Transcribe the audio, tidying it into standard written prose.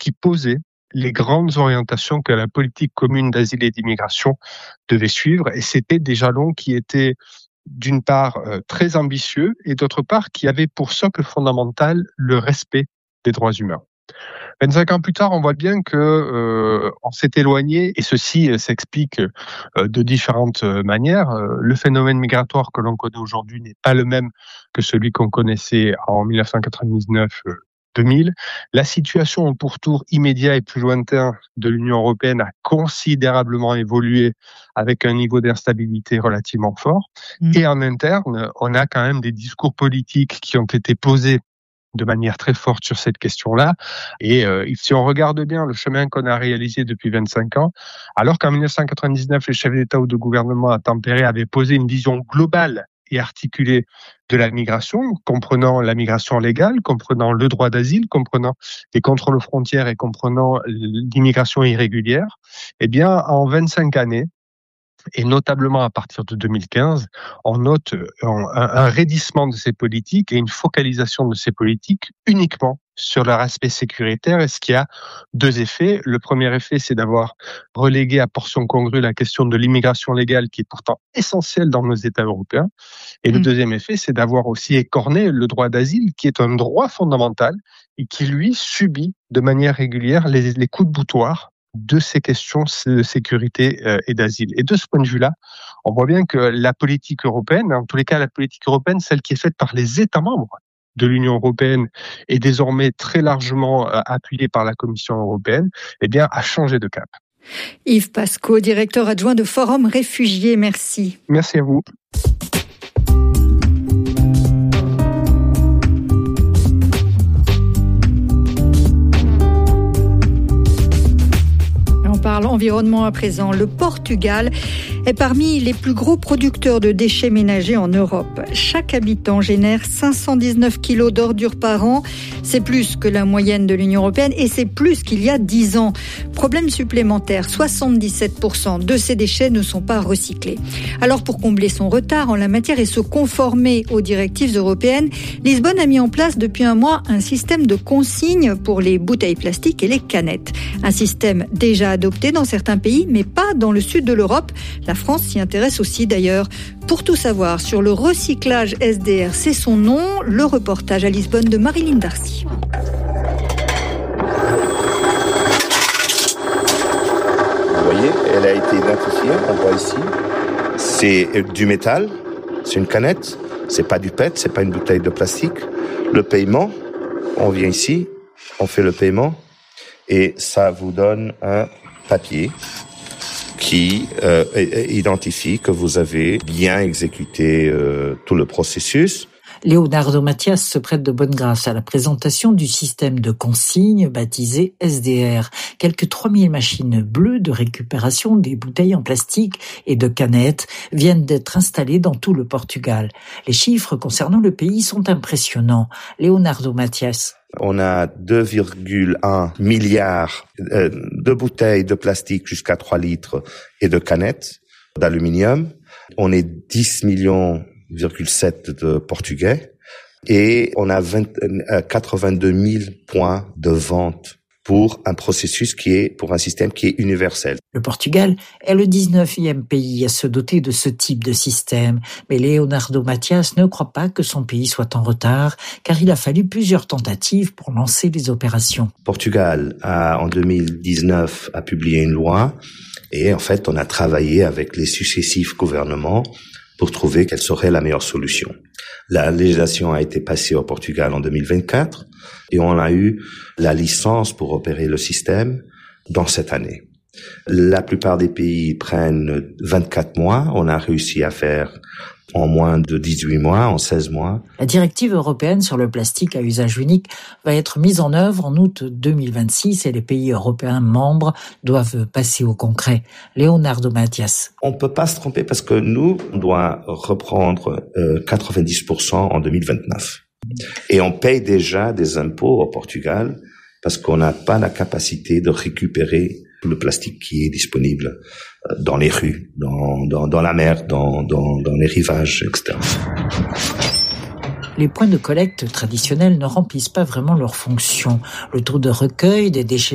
qui posait les grandes orientations que la politique commune d'asile et d'immigration devait suivre. Et c'était des jalons qui étaient, d'une part, très ambitieux et d'autre part, qui avaient pour socle fondamental le respect des droits humains. 25 ans plus tard, on voit bien que on s'est éloigné, et ceci s'explique de différentes manières. Le phénomène migratoire que l'on connaît aujourd'hui n'est pas le même que celui qu'on connaissait en 1999-2000. La situation au pourtour immédiat et plus lointain de l'Union européenne a considérablement évolué avec un niveau d'instabilité relativement fort. Et en interne, on a quand même des discours politiques qui ont été posés de manière très forte sur cette question-là. Et si on regarde bien le chemin qu'on a réalisé depuis 25 ans, alors qu'en 1999, les chefs d'État ou de gouvernement à Tampere avaient posé une vision globale et articulée de la migration, comprenant la migration légale, comprenant le droit d'asile, comprenant les contrôles aux frontières et comprenant l'immigration irrégulière, eh bien, en 25 années, et notamment à partir de 2015, on note un raidissement de ces politiques et une focalisation de ces politiques uniquement sur leur aspect sécuritaire, et ce qui a deux effets. Le premier effet, c'est d'avoir relégué à portion congrue la question de l'immigration légale, qui est pourtant essentielle dans nos États européens. Et le deuxième effet, c'est d'avoir aussi écorné le droit d'asile, qui est un droit fondamental et qui, lui, subit de manière régulière les coups de boutoir de ces questions de sécurité et d'asile. Et de ce point de vue-là, on voit bien que la politique européenne, en tous les cas la politique européenne, celle qui est faite par les États membres de l'Union européenne et désormais très largement appuyée par la Commission européenne, eh bien, a changé de cap. Yves Pascaud, directeur adjoint de Forum Réfugiés, merci. Merci à vous. On parle environnement à présent. Le Portugal est parmi les plus gros producteurs de déchets ménagers en Europe. Chaque habitant génère 519 kilos d'ordures par an. C'est plus que la moyenne de l'Union européenne et c'est plus qu'il y a 10 ans. Problème supplémentaire, 77% de ces déchets ne sont pas recyclés. Alors pour combler son retard en la matière et se conformer aux directives européennes, Lisbonne a mis en place depuis un mois un système de consigne pour les bouteilles plastiques et les canettes. Un système déjà adopté dans certains pays, mais pas dans le sud de l'Europe. La France s'y intéresse aussi d'ailleurs. Pour tout savoir sur le recyclage SDR, c'est son nom, le reportage à Lisbonne de Marilyn Darcy. Vous voyez, elle a été identifiée, on voit ici. C'est du métal, c'est une canette, c'est pas du PET, c'est pas une bouteille de plastique. Le paiement, on vient ici, on fait le paiement et ça vous donne un papier qui identifie que vous avez bien exécuté tout le processus. Leonardo Matias se prête de bonne grâce à la présentation du système de consigne baptisé SDR. Quelques 3000 machines bleues de récupération des bouteilles en plastique et de canettes viennent d'être installées dans tout le Portugal. Les chiffres concernant le pays sont impressionnants. Leonardo Matias. On a 2,1 milliards de bouteilles de plastique jusqu'à 3 litres et de canettes d'aluminium. On est 10 millions 0,7 de Portugais et on a 82 000 points de vente pour un processus pour un système qui est universel. Le Portugal est le 19e pays à se doter de ce type de système, mais Leonardo Matias ne croit pas que son pays soit en retard, car il a fallu plusieurs tentatives pour lancer les opérations. Portugal en 2019 a publié une loi et en fait on a travaillé avec les successifs gouvernements pour trouver quelle serait la meilleure solution. La législation a été passée au Portugal en 2024 et on a eu la licence pour opérer le système dans cette année. La plupart des pays prennent 24 mois. On a réussi à faire en moins de 18 mois, en 16 mois. La directive européenne sur le plastique à usage unique va être mise en œuvre en août 2026 et les pays européens membres doivent passer au concret. Leonardo Matias. On peut pas se tromper parce que nous, on doit reprendre 90% en 2029. Et on paye déjà des impôts au Portugal parce qu'on n'a pas la capacité de récupérer le plastique qui est disponible dans les rues, dans la mer, dans les rivages, etc. Les points de collecte traditionnels ne remplissent pas vraiment leur fonction. Le taux de recueil des déchets